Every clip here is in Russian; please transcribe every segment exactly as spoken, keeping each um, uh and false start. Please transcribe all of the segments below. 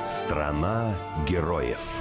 Страна героев.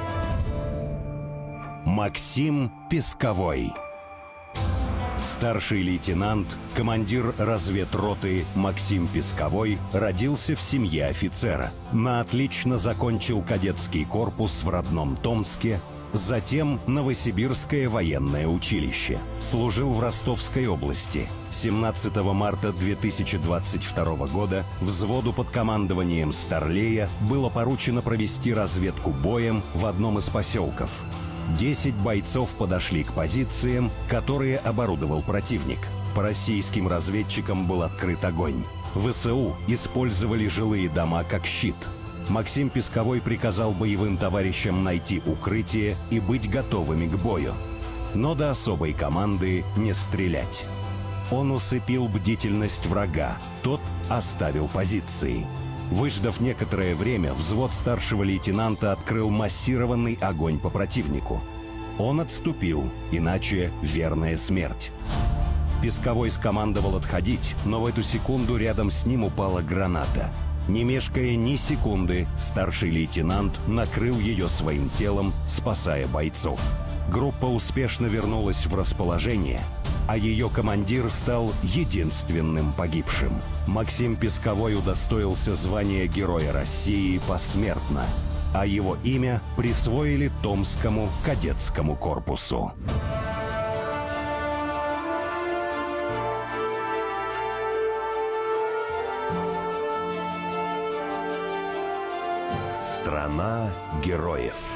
Максим Песковой. Старший лейтенант, командир разведроты Максим Песковой родился в семье офицера. На отлично закончил кадетский корпус в родном Томске, затем Новосибирское военное училище. Служил в Ростовской области. семнадцатого марта две тысячи двадцать второго года взводу под командованием Старлея было поручено провести разведку боем в одном из поселков. Десять бойцов подошли к позициям, которые оборудовал противник. По российским разведчикам был открыт огонь. ВСУ использовали жилые дома как щит. Максим Песковой приказал боевым товарищам найти укрытие и быть готовыми к бою. Но до особой команды не стрелять. Он усыпил бдительность врага, тот оставил позиции. Выждав некоторое время, взвод старшего лейтенанта открыл массированный огонь по противнику. Он отступил, иначе верная смерть. Песковой скомандовал отходить, но в эту секунду рядом с ним упала граната. Не мешкая ни секунды, старший лейтенант накрыл ее своим телом, спасая бойцов. Группа успешно вернулась в расположение, а ее командир стал единственным погибшим. Максим Песковой удостоился звания Героя России посмертно, а его имя присвоили Томскому кадетскому корпусу. Страна героев.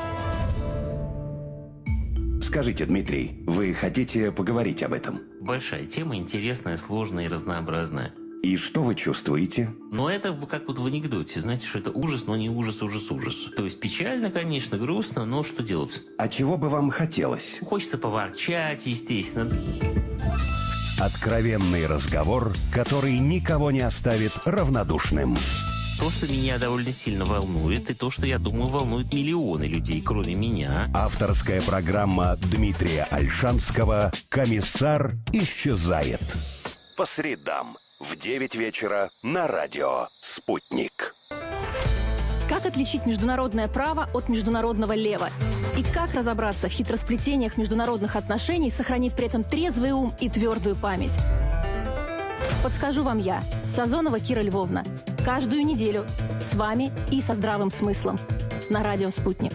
Скажите, Дмитрий, вы хотите поговорить об этом? Большая тема, интересная, сложная и разнообразная. И что вы чувствуете? Но это как вот в анекдоте. Знаете, что это ужас, но не ужас, ужас, ужас. То есть печально, конечно, грустно, но что делать? А чего бы вам хотелось? Хочется поворчать, естественно. Откровенный разговор, который никого не оставит равнодушным. То, что меня довольно сильно волнует, и то, что, я думаю, волнует миллионы людей, кроме меня. Авторская программа Дмитрия Ольшанского «Комиссар исчезает». По средам в девять вечера на радио «Спутник». Как отличить международное право от международного лева? И как разобраться в хитросплетениях международных отношений, сохранив при этом трезвый ум и твердую память? Подскажу вам я, Сазонова Кира Львовна. Каждую неделю с вами и со здравым смыслом на радио «Спутник».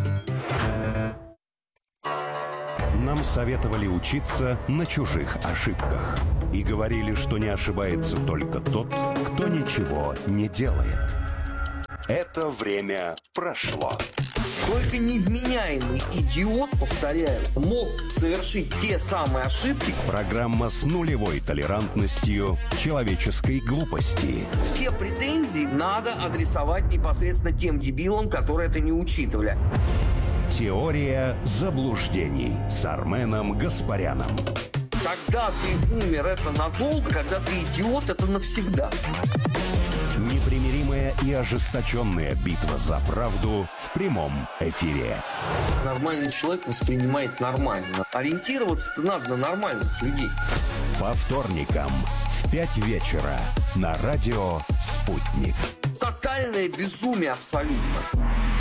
Нам советовали учиться на чужих ошибках. И говорили, что не ошибается только тот, кто ничего не делает. Это время прошло. Только невменяемый идиот, повторяю, мог совершить те самые ошибки. Программа с нулевой толерантностью человеческой глупости. Все претензии надо адресовать непосредственно тем дебилам, которые это не учитывали. Теория заблуждений с Арменом Гаспаряном. Когда ты умер, это надолго, когда ты идиот, это навсегда. Непримиримая и ожесточенная битва за правду в прямом эфире. Нормальный человек воспринимает нормально. Ориентироваться-то надо на нормальных людей. По вторникам в пять вечера на радио «Спутник». Тотальное безумие абсолютно.